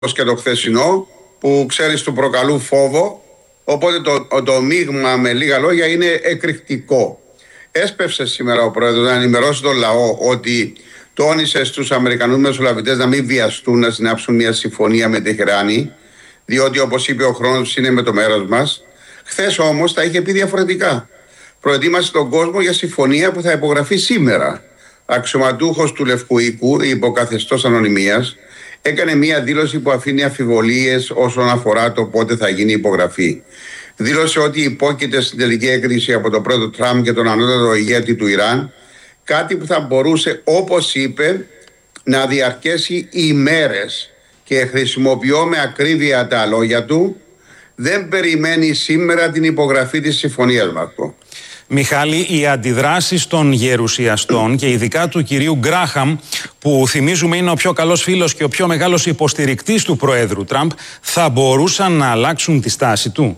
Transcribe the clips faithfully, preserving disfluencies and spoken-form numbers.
και το χθεσινό, που ξέρεις του προκαλούν φόβο, οπότε το, το μείγμα με λίγα λόγια είναι εκρηκτικό. Έσπευσε σήμερα ο πρόεδρος να ενημερώσει τον λαό ότι τόνισε στους Αμερικανούς μεσολαβητές να μην βιαστούν να συνάψουν μια συμφωνία με Τεχεράνη, διότι όπως είπε ο χρόνος είναι με το μέρος μας. Χθες όμως τα είχε πει διαφορετικά. Προετοίμασε τον κόσμο για συμφωνία που θα υπογραφεί σήμερα. Αξιωματούχος του Λευκού Οίκου, υποκαθεστώς ανωνυμίας, έκανε μια δήλωση που αφήνει αμφιβολίες όσον αφορά το πότε θα γίνει η υπογραφή. Δήλωσε ότι υπόκειται στην τελική έγκριση από τον πρόεδρο Τραμπ και τον ανώτατο ηγέτη του Ιράν, κάτι που θα μπορούσε, όπως είπε, να διαρκέσει ημέρες. Και χρησιμοποιώ με ακρίβεια τα λόγια του, δεν περιμένει σήμερα την υπογραφή της συμφωνίας μας. Μιχάλη, οι αντιδράσεις των γερουσιαστών και ειδικά του κυρίου Γκράχαμ, που θυμίζουμε είναι ο πιο καλός φίλος και ο πιο μεγάλος υποστηρικτής του Προέδρου Τραμπ, θα μπορούσαν να αλλάξουν τη στάση του?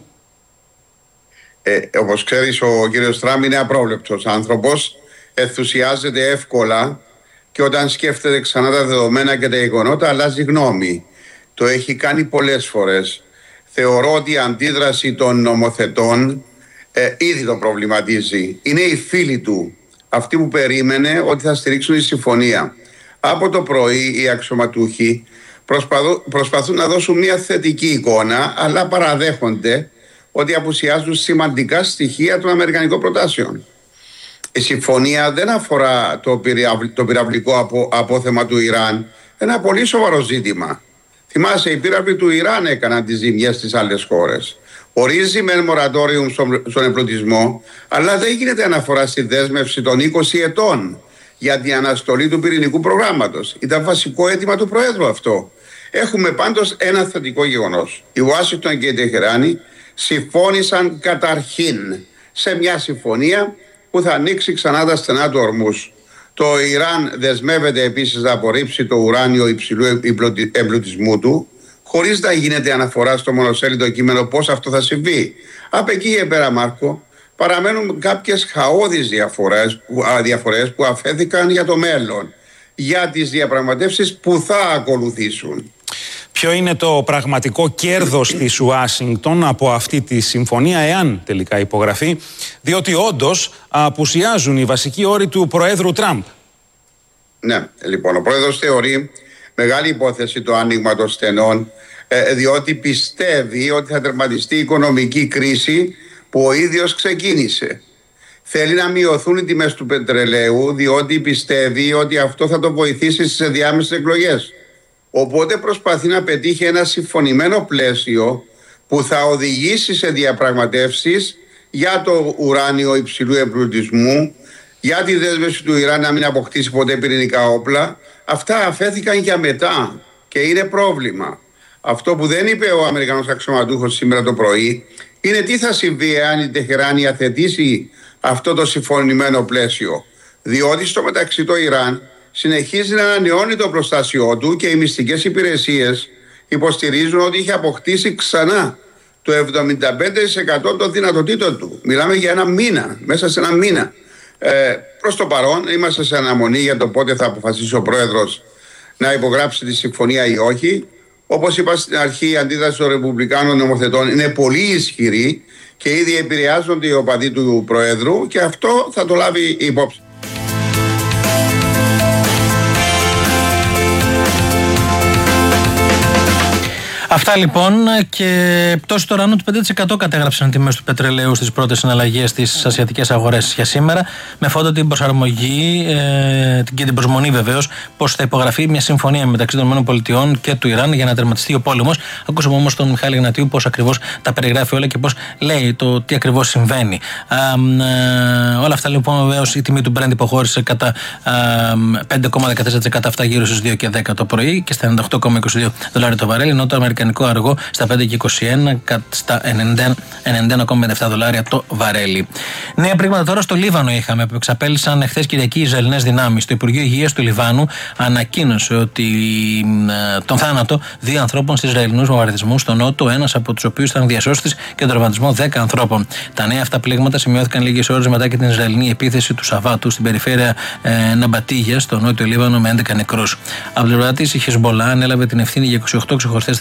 Ε, όπως ξέρεις, ο κύριος Τραμπ είναι απρόβλεπτος άνθρωπος, ενθουσιάζεται εύκολα και όταν σκέφτεται ξανά τα δεδομένα και τα γεγονότα αλλάζει γνώμη. Το έχει κάνει πολλές φορές. Θεωρώ ότι η αντίδραση των νομοθετών ε, ήδη το προβληματίζει. Είναι οι φίλοι του, αυτοί που περίμενε ότι θα στηρίξουν τη συμφωνία. Από το πρωί οι αξιωματούχοι προσπαθούν, προσπαθούν να δώσουν μια θετική εικόνα, αλλά παραδέχονται ότι απουσιάζουν σημαντικά στοιχεία των αμερικανικών προτάσεων. Η συμφωνία δεν αφορά το, πυραυλ, το πυραυλικό απο, απόθεμα του Ιράν, ένα πολύ σοβαρό ζήτημα. Θυμάσαι, οι πύραυλοι του Ιράν έκαναν τις ζημιές στις άλλες χώρες. Ορίζει με μορατόριουμ στον, στον εμπλουτισμό, αλλά δεν γίνεται αναφορά στη δέσμευση των είκοσι ετών για την αναστολή του πυρηνικού προγράμματος. Ήταν βασικό αίτημα του Προέδρου αυτό. Έχουμε πάντως ένα θετικό γεγονός. Η Ουάσιγκτον και η Τεχεράνη συμφώνησαν καταρχήν σε μια συμφωνία που θα ανοίξει ξανά τα στενά του ορμούς. Το Ιράν δεσμεύεται επίσης να απορρίψει το ουράνιο υψηλού εμπλουτισμού του, χωρίς να γίνεται αναφορά στο μονοσέλιδο κείμενο πώς αυτό θα συμβεί. Από εκεί και πέρα, Μάρκο, παραμένουν κάποιες χαώδεις διαφορές, διαφορές που αφέθηκαν για το μέλλον, για τις διαπραγματεύσεις που θα ακολουθήσουν. Ποιο είναι το πραγματικό κέρδος της Ουάσιγκτον από αυτή τη συμφωνία, εάν τελικά υπογραφεί, διότι όντως απουσιάζουν οι βασικοί όροι του Προέδρου Τραμπ? Ναι, λοιπόν, ο Πρόεδρος θεωρεί μεγάλη υπόθεση το άνοιγμα των στενών, διότι πιστεύει ότι θα τερματιστεί η οικονομική κρίση που ο ίδιος ξεκίνησε. Θέλει να μειωθούν οι τιμές του πετρελαίου, διότι πιστεύει ότι αυτό θα το βοηθήσει στις ενδιάμεσες εκλογές. Οπότε προσπαθεί να πετύχει ένα συμφωνημένο πλαίσιο που θα οδηγήσει σε διαπραγματεύσεις για το ουράνιο υψηλού εμπλουτισμού, για τη δέσμευση του Ιράν να μην αποκτήσει ποτέ πυρηνικά όπλα. Αυτά αφέθηκαν για μετά και είναι πρόβλημα. Αυτό που δεν είπε ο Αμερικανός αξιωματούχος σήμερα το πρωί είναι τι θα συμβεί αν η Τεχεράνη αθετήσει αυτό το συμφωνημένο πλαίσιο. Διότι στο μεταξύ το Ιράν συνεχίζει να ανανεώνει το προστάσιό του και οι μυστικές υπηρεσίες υποστηρίζουν ότι είχε αποκτήσει ξανά το εβδομήντα πέντε τοις εκατό των δυνατοτήτων του. Μιλάμε για ένα μήνα, μέσα σε ένα μήνα. Ε, προς το παρόν είμαστε σε αναμονή για το πότε θα αποφασίσει ο Πρόεδρος να υπογράψει τη συμφωνία ή όχι. Όπως είπα στην αρχή, η αντίδραση των Ρεπουμπλικάνων νομοθετών είναι πολύ ισχυρή και ήδη επηρεάζονται οι οπαδοί του Προέδρου και αυτό θα το λάβει υπόψη. Αυτά λοιπόν, και πτώση του ουρανού του πέντε τοις εκατό κατέγραψαν τιμές του πετρελαίου στις πρώτες συναλλαγές στις ασιατικές αγορές για σήμερα, με φόντο την προσαρμογή ε, και την προσμονή βεβαίως πως θα υπογραφεί μια συμφωνία μεταξύ των ΗΠΑ και του Ιράν για να τερματιστεί ο πόλεμος. Ακούσαμε όμως τον Μιχάλη Γνατίου πως ακριβώς τα περιγράφει όλα και πως λέει το τι ακριβώς συμβαίνει. Ε, ε, όλα αυτά λοιπόν, βεβαίως η τιμή του Brent υποχώρησε κατά ε, πέντε κόμμα δεκατέσσερα τοις εκατό, αυτά γύρω στους δύο και δέκα το πρωί, και στα ενενήντα οκτώ κόμμα είκοσι δύο δολάρια το βαρέλι, ενώ το αμερικανικό αμερικανικό αργό στα πέντε και είκοσι ένα, στα ενενήντα ένα κόμμα πενήντα επτά δολάρια το βαρέλι. Νέα πρίγματα τώρα στο Λίβανο είχαμε, που εξαπέλυσαν εχθές Κυριακή οι Ισραηλινές δυνάμεις. Το Υπουργείο Υγείας του Λιβάνου ανακοίνωσε ότι τον θάνατο δύο ανθρώπων στις Ισραηλινούς βομβαρδισμούς στο νότο, ένας από τους οποίους ήταν διασώστης, και τον τραυματισμό δέκα ανθρώπων. Τα νέα αυτά πλήγματα σημειώθηκαν λίγες ώρες μετά και την Ισραηλινή επίθεση του Σαββάτου στην περιφέρεια ε, Ναμπατίγια, στο νότιο Λίβανο, με έντεκα νεκρούς. Από την πλευρά της, η Χεσμολά ανέλαβε την ευθύνη για είκοσι οκτώ ξεχωριστές